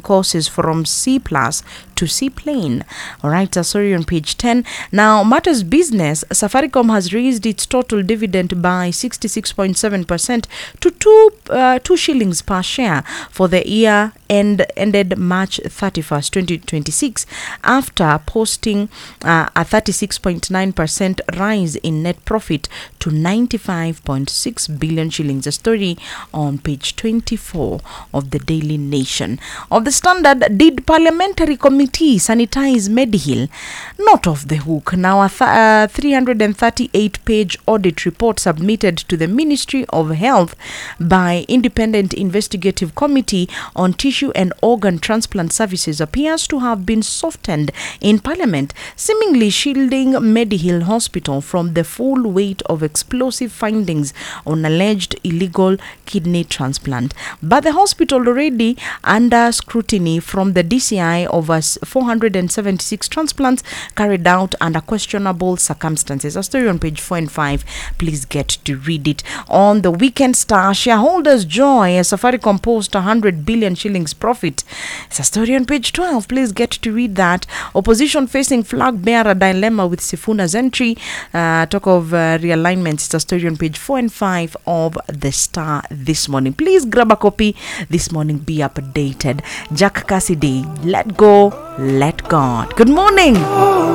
courses from C+ to C plain. All right, sorry, on page 10. Now, matters business. Safaricom has raised its total dividend by 66.7% to 2 shillings per share for the year ended March 31st, 2026, after posting a 36.9% rise in net profit to 95.6 billion shillings. A story on page 24 of the Daily Nation. Of the Standard, did Parliamentary Committee sanitize Medihill? Not off the hook. Now, a 338-page audit report submitted to the Ministry of Health by Independent Investigative Committee on Tissue and Organ Transplant Services appears to have been softened in Parliament, seemingly shielding Medihill Hospital from the full weight of explosive findings on alleged illegal kidney transplant. But the hospital already under scrutiny from the DCI over 476 transplants carried out under questionable circumstances. A story on page 4 and 5. Please get to read it. On the Weekend Star, shareholders joy as Safaricom post 100 billion shillings profit. It's a story on page 12. Please get to read that. Opposition facing flag bearer dilemma with Sifuna's entry. Talk of realignments. It's a story on page 4 and 5 of the Star this morning. Please grab a copy this morning. Be updated. Jack Cassidy, let go, let God. Good morning.